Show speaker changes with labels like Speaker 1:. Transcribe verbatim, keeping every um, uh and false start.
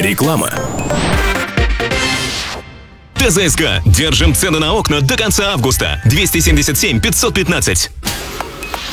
Speaker 1: Реклама.
Speaker 2: ТЗСК. Держим цены на окна до конца августа. двести семьдесят семь пятьсот пятнадцать.